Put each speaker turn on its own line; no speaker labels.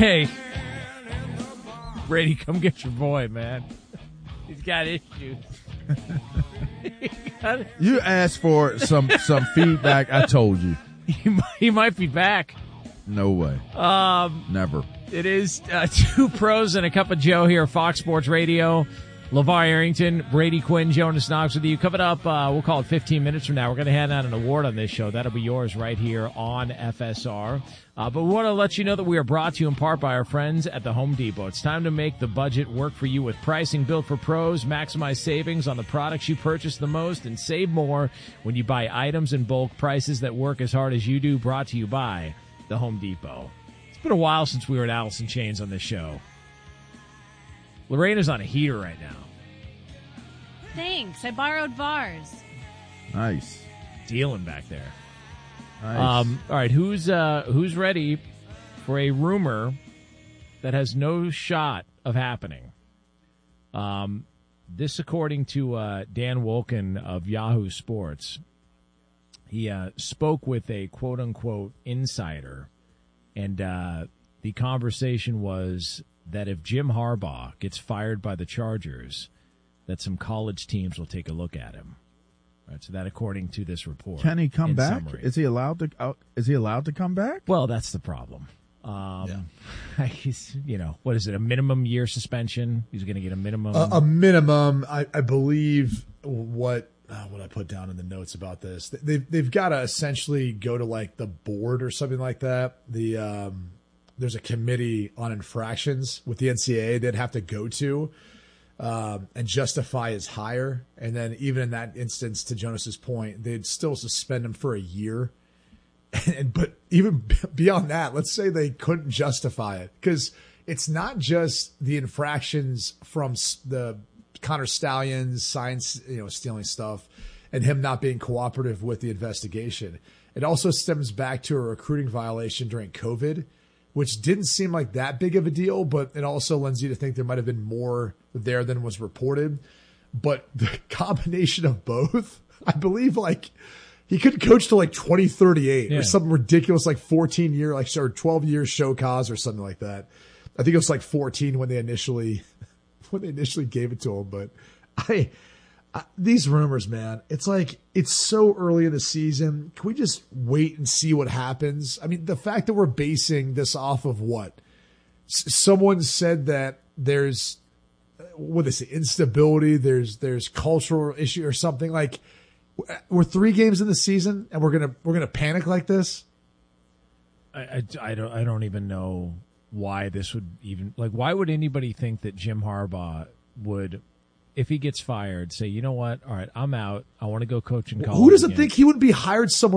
Hey, Brady, come get your boy, man. He's got issues.
You asked for some feedback. I told you.
He might be back.
No way. Never.
It is two pros and a cup of Joe here, Fox Sports Radio. LeVar Arrington, Brady Quinn, Jonas Knox with you. Coming up, we'll call it 15 minutes from now. We're going to hand out an award on this show. That'll be yours right here on FSR. But we want to let you know that we are brought to you in part by our friends at the Home Depot. It's time to make the budget work for you with pricing built for pros. Maximize savings on the products you purchase the most and save more when you buy items in bulk. Prices that work as hard as you do. Brought to you by the Home Depot. It's been a while since we were at Allison Chains on this show. Lorena's on a heater right now.
Thanks. I borrowed Vars.
Nice.
Dealing back there.
Nice.
All right, who's ready for a rumor that has no shot of happening? This, according to Dan Wolken of Yahoo Sports, he spoke with a quote-unquote insider, and the conversation was that if Jim Harbaugh gets fired by the Chargers, that some college teams will take a look at him. All right, so that according to this report.
Can he come back?
Summary.
Is he allowed to come back?
Well, that's the problem. He's, what is it? A minimum year suspension? He's going to get a minimum.
A minimum. I believe what I put down in the notes about this. They've got to essentially go to like the board or something like that. There's a committee on infractions with the NCAA they'd have to go to and justify his hire. And then even in that instance, to Jonas's point, they'd still suspend him for a year. But even beyond that, let's say they couldn't justify it, because it's not just the infractions from the Connor Stalions stealing stuff and him not being cooperative with the investigation. It also stems back to a recruiting violation during COVID, which didn't seem like that big of a deal, but it also lends you to think there might have been more there than was reported. But the combination of both, I believe, he could coach till 2038 or something ridiculous, 14 year, or 12 years show cause or something like that. I think it was 14 when they initially gave it to him. But these rumors, man, it's so early in the season. Can we just wait and see what happens? I mean, the fact that we're basing this off of what? Someone said that there's, instability, there's cultural issue or something. We're 3 games in the season and we're gonna panic like this.
I don't even know why this would even, why would anybody think that Jim Harbaugh would, if he gets fired, say, you know what? All right, I'm out. I want to go coach in college.
Who doesn't
again.
think he would be hired somewhere